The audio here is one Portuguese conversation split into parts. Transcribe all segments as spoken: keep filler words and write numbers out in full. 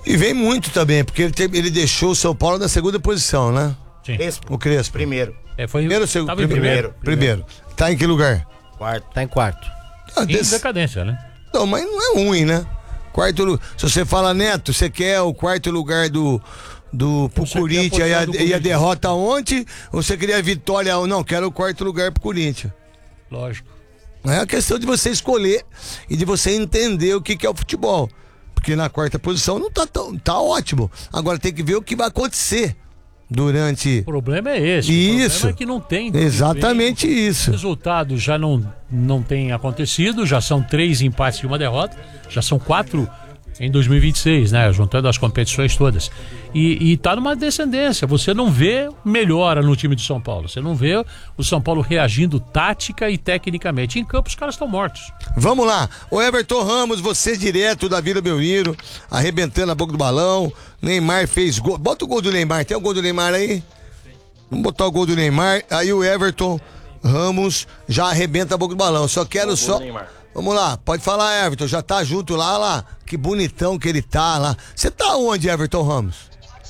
E vem muito também, porque ele, tem, ele deixou o São Paulo na segunda posição, né? Sim. Crespo. O Crespo. Primeiro. É, foi Primeiro ou segundo? Tava em Primeiro. primeiro. Primeiro. Tá em que lugar? Quarto. Tá em quarto. Ah, Em desse- decadência, né? Não, mas não é ruim, né? Quarto lu- Se você fala, Neto, você quer o quarto lugar do, do pro Você quer a Corinthians posição e a, do e a Corinthians. derrota ontem? Ou você queria a vitória? Não, quero o quarto lugar pro Corinthians. Lógico. É a questão de você escolher e de você entender o que, que é o futebol. Porque na quarta posição não tá tão, tá ótimo. Agora tem que ver o que vai acontecer durante. O problema é esse. Isso. O problema é que não tem. Exatamente isso. O resultado já não, não tem acontecido, já são três empates e uma derrota, já são quatro em dois mil e vinte e seis, né? Juntando as competições todas. E, e tá numa descendência. Você não vê melhora no time de São Paulo. Você não vê o São Paulo reagindo tática e tecnicamente. Em campo os caras estão mortos. Vamos lá, o Everton Ramos, você direto da Vila Belmiro, arrebentando a boca do balão. Neymar fez gol. Bota o gol do Neymar, tem o gol do Neymar aí? Vamos botar o gol do Neymar. Aí o Everton Ramos já arrebenta a boca do balão. Só quero Gol só. do Neymar. Vamos lá, pode falar, Everton. Já tá junto lá, lá. Que bonitão que ele tá lá. Você tá onde, Everton Ramos?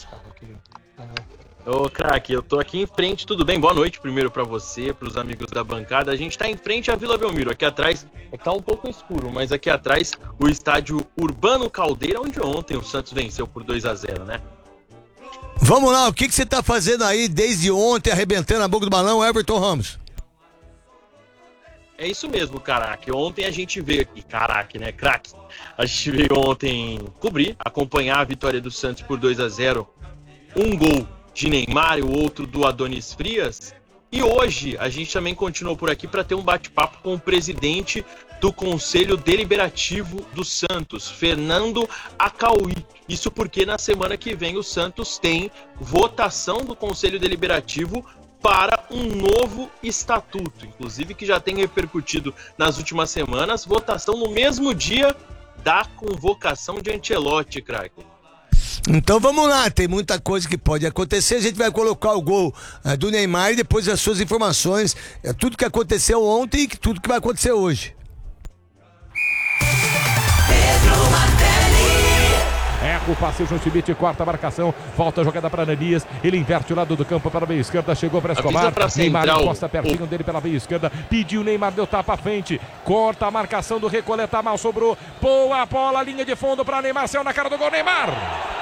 Ô, craque, eu tô aqui em frente, tudo bem? Boa noite primeiro pra você, pros amigos da bancada. A gente tá em frente à Vila Belmiro, aqui atrás, é que tá um pouco escuro, mas aqui atrás o estádio Urbano Caldeira, onde ontem o Santos venceu por dois a zero, né? Vamos lá, o que que você tá fazendo aí desde ontem, arrebentando a boca do balão, Everton Ramos? É isso mesmo, caraca. Ontem a gente veio aqui, caraca, né, craque? A gente veio ontem cobrir, acompanhar a vitória do Santos por dois a zero. Um gol de Neymar e o outro do Adonis Frias. E hoje a gente também continuou por aqui para ter um bate-papo com o presidente do Conselho Deliberativo do Santos, Fernando Acauí. Isso porque na semana que vem o Santos tem votação do Conselho Deliberativo para um novo estatuto, inclusive que já tem repercutido nas últimas semanas, votação no mesmo dia da convocação de Ancelotti, craque. Então vamos lá, tem muita coisa que pode acontecer. A gente vai colocar o gol é, do Neymar e depois as suas informações, é, tudo que aconteceu ontem e tudo que vai acontecer hoje. Erra o passe, o João Schmidt corta a marcação, volta a jogada para Ananias, ele inverte o lado do campo para a meia esquerda, chegou para Escobar, Neymar encosta pertinho dele pela meia esquerda, pediu, Neymar deu tapa à frente, corta a marcação do Recoleta, mal sobrou, boa bola, linha de fundo para Neymar, saiu na cara do gol, Neymar!